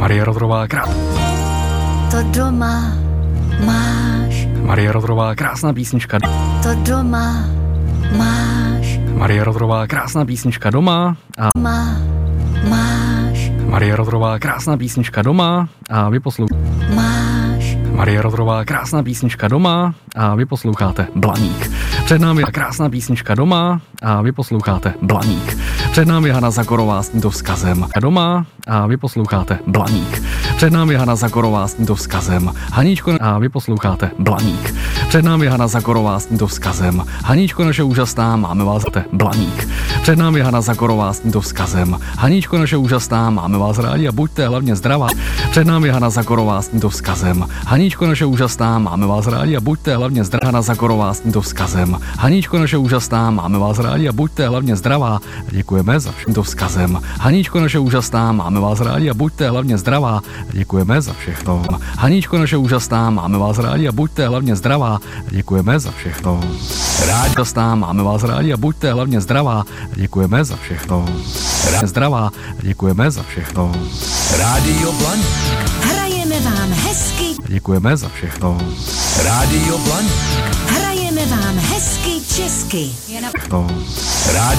Marie Rodrová, To doma máš. Marie Rodrová, krásná písnička. To doma máš. Marie Rodrová, krásná písnička doma. A Máš. Marie Rodrová, krásná písnička doma. A vy Máš. Marie Rodrová, krásná písnička doma. A vy posloucháte Blaník. Před námi je krásná písnička doma. A vy posloucháte Blaník. Před námi je Hana Zagorová s tímto vzkazem. Doma. A vy posloucháte Blaník. Před námi je Hana Zagorová s tímto vzkazem. Haníčko, a vy posloucháte Blaník. Před námi je Hana Zagorová s tímto vzkazem. Haníčko naše úžasná, máme vás Blaník. Před námi je Hana Zagorová s tímto vzkazem. Haníčko naše úžasná, máme vás rádi a buďte hlavně zdravá. Před námi je Hana Zagorová s tímto vzkazem. Haníčko naše úžasná, máme vás rádi a buďte hlavně zdravá. Hana Zagorová s tímto vzkazem. Haníčko naše úžasná, máme vás rádi a buďte hlavně zdravá. Děkujeme za tímto vzkazem. Haníčko naše úžasná, máme vás rádi a buďte hlavně zdravá. Děkujeme za všechno. Haníčko naše úžasná, máme vás rádi a buďte hlavně zdravá. Děkujeme za všechno. Úžasná, máme vás rádi a buďte hlavně zdravá. Děkujeme za všechno. Zdravá. Děkujeme za všechno. Rádio Blaník. Hrajeme vám hezky. Děkujeme za všechno. Rádio Blaník. Hrajeme vám hezky česky. Rádio